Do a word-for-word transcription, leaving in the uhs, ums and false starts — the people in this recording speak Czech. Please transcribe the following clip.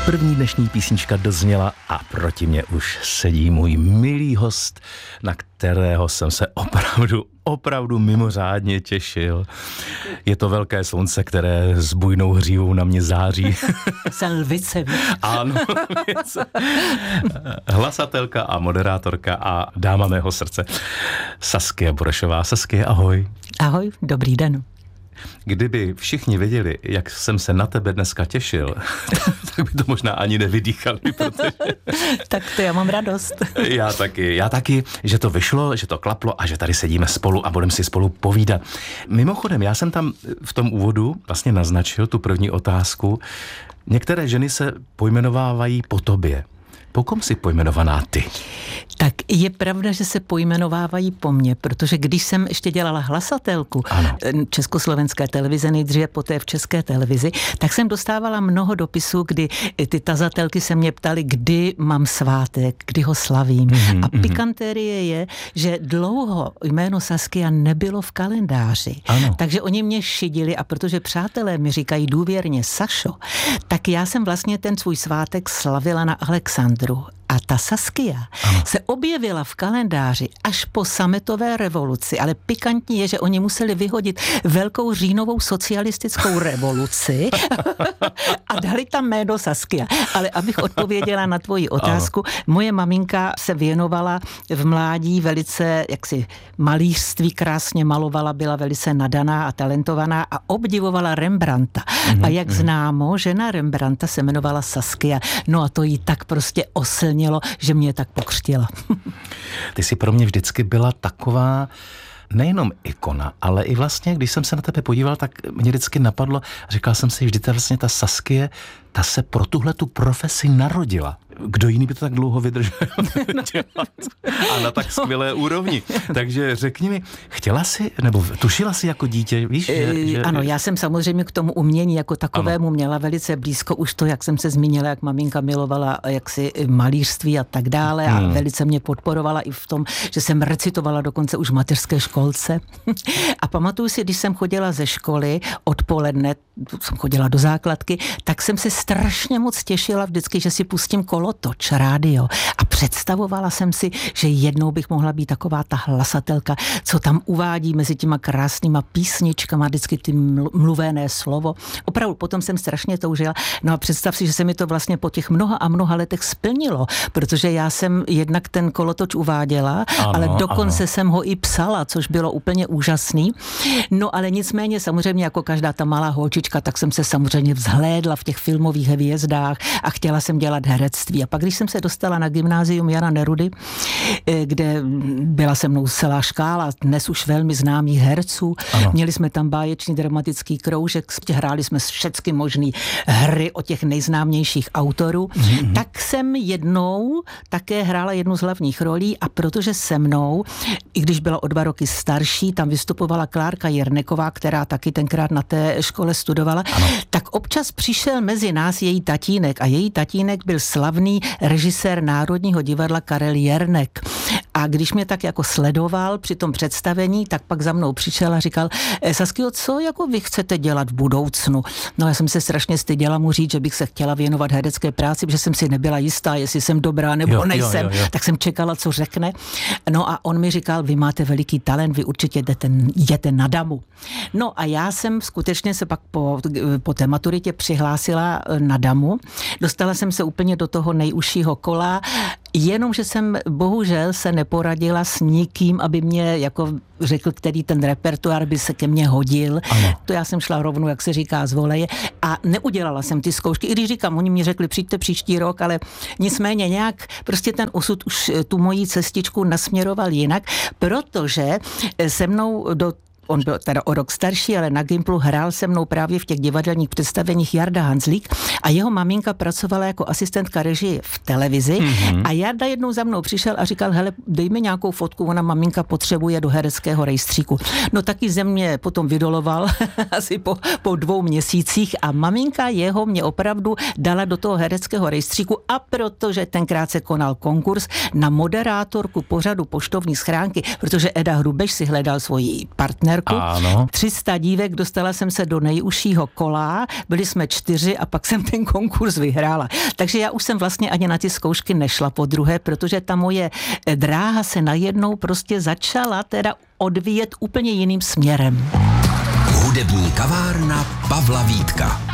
První dnešní písnička dozněla a proti mě už sedí můj milý host, na kterého jsem se opravdu, opravdu mimořádně těšil. Je to velké slunce, které s bujnou hřívou na mě září. Jsem lvice. Ano, hlasatelka a moderátorka a dáma mého srdce Saskia Burešová. Saskia, ahoj. Ahoj, dobrý den. Kdyby všichni věděli, jak jsem se na tebe dneska těšil, tak by to možná ani nevydýchali, protože... Tak to já mám radost. Já taky, já taky, že to vyšlo, že to klaplo a že tady sedíme spolu a budeme si spolu povídat. Mimochodem, já jsem tam v tom úvodu vlastně naznačil tu první otázku. Některé ženy se pojmenovávají po tobě. Po kom jsi pojmenovaná ty? Tak je pravda, že se pojmenovávají po mně, protože když jsem ještě dělala hlasatelku ano. Československé televize, nejdříve poté v České televizi, tak jsem dostávala mnoho dopisů, kdy ty tazatelky se mě ptaly, kdy mám svátek, kdy ho slavím. Mm-hmm, a pikantérie je, že dlouho jméno Saskia nebylo v kalendáři. Ano. Takže oni mě šidili a protože přátelé mi říkají důvěrně Sašo, tak já jsem vlastně ten svůj svátek slavila na Alexandru. A ta Saskia ano. se objevila v kalendáři až po sametové revoluci, ale pikantní je, že oni museli vyhodit velkou říjnovou socialistickou revoluci a dali tam jméno Saskia. Ale abych odpověděla na tvoji otázku, ano. moje maminka se věnovala v mládí velice, jaksi malířství krásně malovala, byla velice nadaná a talentovaná a obdivovala Rembrandta. Mm-hmm. A jak známo, žena Rembrandta se jmenovala Saskia. No a to jí tak prostě oslnilo, že mě tak pokřtila. Ty jsi pro mě vždycky byla taková nejenom ikona, ale i vlastně, když jsem se na tebe podíval, tak mě vždycky napadlo, říkal jsem si, vždyť vlastně ta Saskie, ta se pro tuhle tu profesi narodila. Kdo jiný by to tak dlouho vydržel dělat a na tak skvělé úrovni. Takže řekni mi, chtěla jsi, nebo tušila jsi jako dítě, víš? Že, že... Ano, já jsem samozřejmě k tomu umění jako takovému ano. měla velice blízko už to, jak jsem se zmínila, jak maminka milovala jaksi malířství a tak dále a hmm. velice mě podporovala i v tom, že jsem recitovala dokonce už v mateřské školce. A pamatuju si, když jsem chodila ze školy odpoledne, jsem chodila do základky, tak jsem se strašně moc těšila vždycky, že si pustím kolotoč, rádio a představovala jsem si, že jednou bych mohla být taková ta hlasatelka, co tam uvádí mezi těma krásnýma písničkama, vždycky ty mluvené slovo. Opravdu potom jsem strašně toužila. No a představ si, že se mi to vlastně po těch mnoha a mnoha letech splnilo, protože já jsem jednak ten kolotoč uváděla, ano, ale dokonce ano. jsem ho i psala, což bylo úplně úžasný. No ale nicméně samozřejmě jako každá ta malá holčička, tak jsem se samozřejmě vzhlédla v těch filmových hvězdách a chtěla jsem dělat herectví. A pak, když jsem se dostala na gymnázium Jana Nerudy, kde byla se mnou celá škála dnes už velmi známých herců, ano. měli jsme tam báječný dramatický kroužek, hráli jsme všechny možný hry o těch nejznámějších autorů, mm-hmm. tak jsem jednou také hrála jednu z hlavních rolí a protože se mnou, i když byla o dva roky starší, tam vystupovala Klárka Jerneková, která taky tenkrát na té škole studovala, ano. tak občas přišel mezi nás její tatínek a její tatínek byl slavný režisér Národního divadla Karel Jernek. A když mě tak jako sledoval při tom představení, tak pak za mnou přišel a říkal, Saskio, co jako vy chcete dělat v budoucnu? No já jsem se strašně styděla mu říct, že bych se chtěla věnovat herecké práci, protože jsem si nebyla jistá, jestli jsem dobrá nebo jo, nejsem. Jo, jo, jo. Tak jsem čekala, co řekne. No a on mi říkal, vy máte veliký talent, vy určitě jdete, jdete na damu. No a já jsem skutečně se pak po, po té maturitě přihlásila na damu. Dostala jsem se úplně do toho nejužšího kola, jenomže jsem bohužel se neporadila s nikým, aby mě jako řekl, který ten repertoár by se ke mně hodil. Ano. To já jsem šla rovnou, jak se říká, z voleje a neudělala jsem ty zkoušky. I když říkám, oni mi řekli, přijďte příští rok, ale nicméně nějak prostě ten osud už tu moji cestičku nasměroval jinak, protože se mnou do on byl teda o rok starší, ale na Gimplu hrál se mnou právě v těch divadelních představeních Jarda Hanzlík a jeho maminka pracovala jako asistentka režie v televizi mm-hmm. a Jarda jednou za mnou přišel a říkal, hele, dej mi nějakou fotku, ona maminka potřebuje do hereckého rejstříku. No taky ze mě potom vydoloval asi po, po dvou měsících a maminka jeho mě opravdu dala do toho hereckého rejstříku a protože tenkrát se konal konkurs na moderátorku pořadu Poštovní schránky, protože Eda Hrubeš si hledal svoji partner Šternberku. Ano. tři sta dívek, dostala jsem se do nejužšího kola, byli jsme čtyři a pak jsem ten konkurs vyhrála. Takže já už jsem vlastně ani na ty zkoušky nešla po druhé, protože ta moje dráha se najednou prostě začala teda odvíjet úplně jiným směrem. Hudební kavárna Pavla Vítka.